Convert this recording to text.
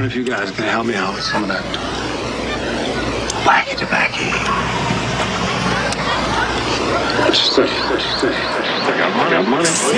wondering if you guys can help me out with some of that wacky tobacco. What you say? I got money.